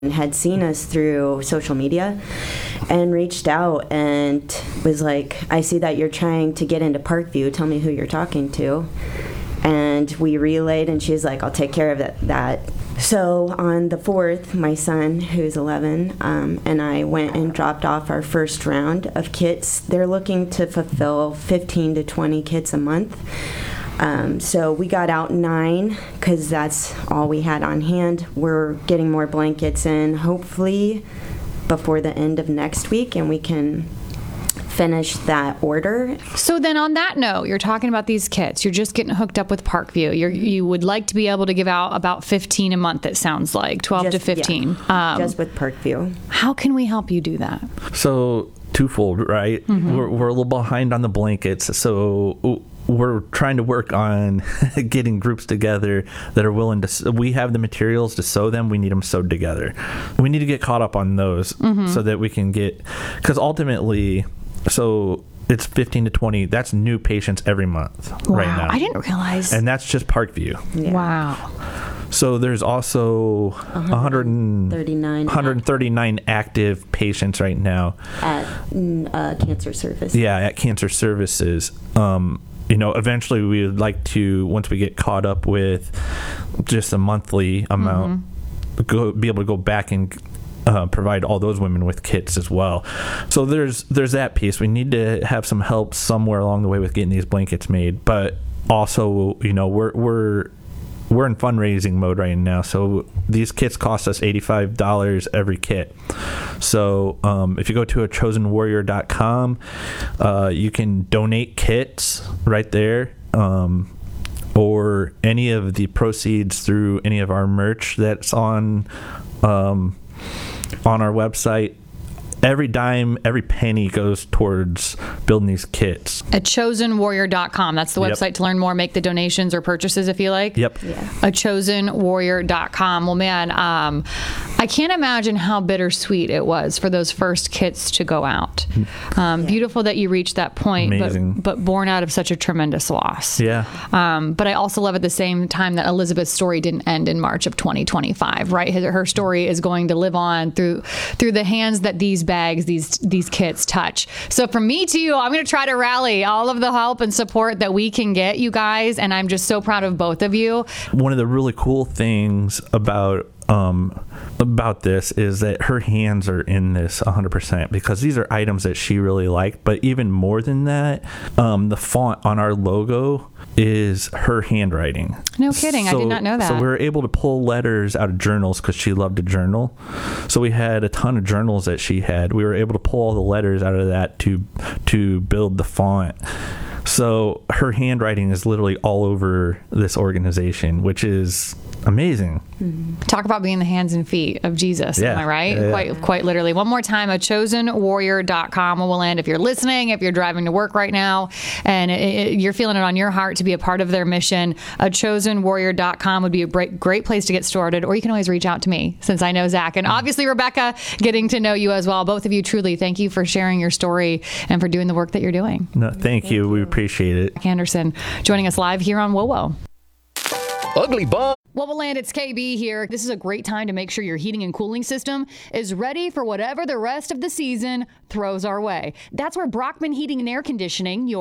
had seen us through social media and reached out and was like, I see that you're trying to get into Parkview. Tell me who you're talking to. And we relayed, and she's like, I'll take care of that. So on the 4th, my son, who's 11, and I went and dropped off our first round of kits. They're looking to fulfill 15 to 20 kits a month. So we got out 9 because that's all we had on hand. We're getting more blankets in, hopefully before the end of next week, and we can finish that order. So then on that note, you're talking about these kits. You're just getting hooked up with Parkview. You would like to be able to give out about 15 a month, it sounds like, 12 to 15. Yeah, just with Parkview. How can we help you do that? So twofold, right? Mm-hmm. We're a little behind on the blankets, so we're trying to work on getting groups together that are willing to. We have the materials to sew them. We need them sewed together. We need to get caught up on those so that we can get, because ultimately, so it's 15 to 20. That's new patients every month right now. I didn't realize. And that's just Parkview. Yeah. Wow. So there's also 139 active patients right now at Cancer Services. Yeah, at Cancer Services. Eventually we would like to, once we get caught up with just a monthly amount, be able to go back and provide all those women with kits as well. So there's that piece. We need to have some help somewhere along the way with getting these blankets made, but also, we're in fundraising mode right now. So these kits cost us $85 every kit. So if you go to achosenwarrior.com, you can donate kits right there, or any of the proceeds through any of our merch that's on our website. Every dime, every penny goes towards building these kits. Achosenwarrior.com. That's the website to learn more, make the donations or purchases if you like. Yep. Yeah. Achosenwarrior.com. Well, man, I can't imagine how bittersweet it was for those first kits to go out. Beautiful that you reached that point, but born out of such a tremendous loss. Yeah. But I also love at the same time that Elizabeth's story didn't end in March of 2025, right? Her story is going to live on through the hands that these bags, these kits touch. So from me to you, I'm going to try to rally all of the help and support that we can get, you guys, and I'm just so proud of both of you. One of the really cool things about this is that her hands are in this 100% because these are items that she really liked. But even more than that, the font on our logo is her handwriting. No kidding. I did not know that. So we were able to pull letters out of journals because she loved to journal. So we had a ton of journals that she had. We were able to pull all the letters out of that to build the font. So her handwriting is literally all over this organization, which is amazing. Talk about being the hands and feet of Jesus. Yeah. Am I right? Yeah. Quite literally. One more time, achosenwarrior.com. We'll end if you're listening, if you're driving to work right now, and you're feeling it on your heart to be a part of their mission. Achosenwarrior.com would be a great place to get started, or you can always reach out to me, since I know Zach, and obviously Rebecca, getting to know you as well. Both of you, truly, thank you for sharing your story and for doing the work that you're doing. No, thank you. We appreciate it. Zach Anderson joining us live here on WOWO. Ugly Bug. WOWOland, it's KB here. This is a great time to make sure your heating and cooling system is ready for whatever the rest of the season throws our way. That's where Brockman Heating and Air Conditioning, your